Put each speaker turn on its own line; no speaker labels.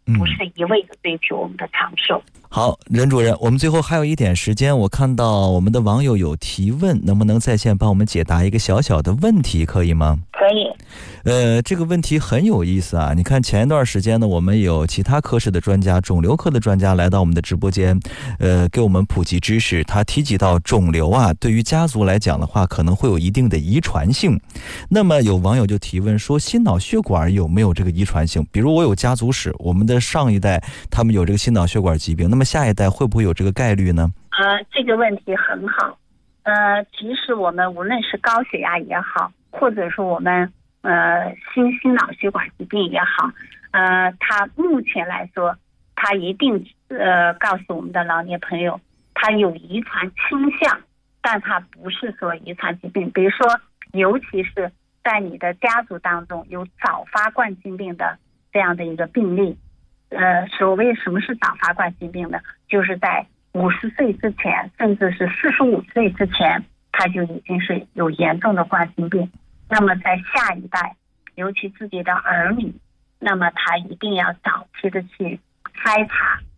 不是一味的追求我们的长寿。
好，任主任，我们最后还有一点时间，我看到我们的网友有提问，能不能在线帮我们解答一个小小的问题，可以吗？
可以。
这个问题很有意思啊！你看前一段时间呢，我们有其他科室的专家，肿瘤科的专家来到我们的直播间，给我们普及知识。他提及到肿瘤啊，对于家族来讲的话，可能会有一定的遗传性。那么有网友就提问说，心脑血管有没有这个遗传性？比如我有家族史，我们的上一代他们有这个心脑血管疾病，那么下一代会不会有这个概率呢？
这个问题很好。其实我们无论是高血压也好，或者说我们心脑血管疾病也好，它目前来说，它一定告诉我们的老年朋友，它有遗传倾向，但它不是说遗传疾病。比如说，尤其是在你的家族当中有早发冠心病的这样的一个病例。所谓什么是早发冠心病呢？就是在50岁之前，甚至是45岁之前，它就已经是有严重的冠心病。那么在下一代，尤其自己的儿女，那么他一定要早期的去筛查